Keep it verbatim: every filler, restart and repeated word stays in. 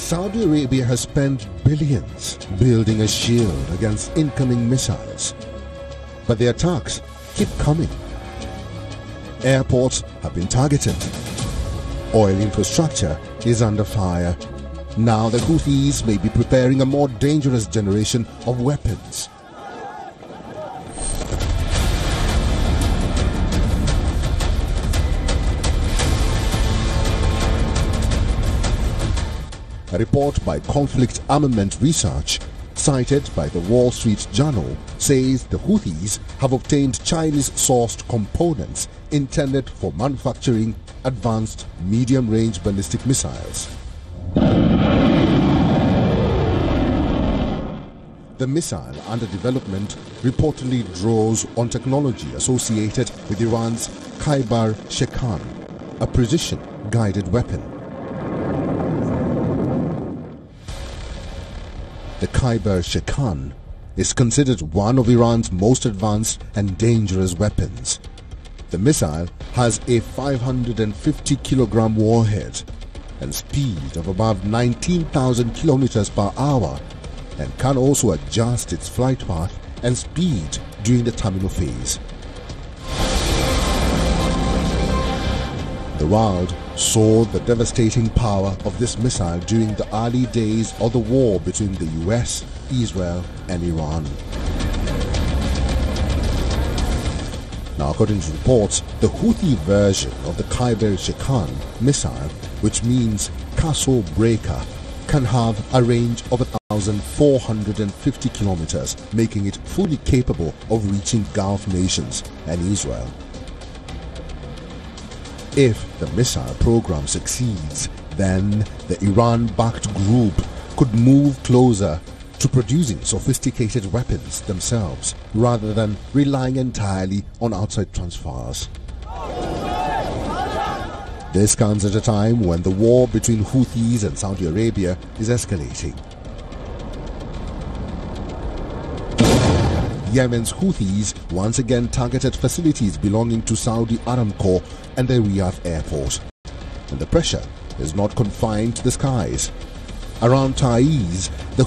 Saudi Arabia has spent billions building a shield against incoming missiles, but the attacks keep coming. Airports have been targeted. Oil infrastructure is under fire. Now the Houthis may be preparing a more dangerous generation of weapons. A report by Conflict Armament Research, cited by the Wall Street Journal, says the Houthis have obtained Chinese-sourced components intended for manufacturing advanced medium-range ballistic missiles. The missile under development reportedly draws on technology associated with Iran's Khyber Shekan, a precision-guided weapon. The Khyber Shekan is considered one of Iran's most advanced and dangerous weapons. The missile has a five hundred fifty kilogram warhead and speed of above nineteen thousand kilometers per hour, and can also adjust its flight path and speed during the terminal phase. The world saw the devastating power of this missile during the early days of the war between the U S, Israel and Iran. Now, according to reports, the Houthi version of the Khyber Shekan missile, which means castle breaker, can have a range of one thousand four hundred fifty kilometers, making it fully capable of reaching Gulf nations and Israel. If the missile program succeeds, then the Iran-backed group could move closer to producing sophisticated weapons themselves, rather than relying entirely on outside transfers. This comes at a time when the war between Houthis and Saudi Arabia is escalating. Yemen's Houthis once again targeted facilities belonging to Saudi Aramco and the Riyadh airport. And the pressure is not confined to the skies. Around Taiz, the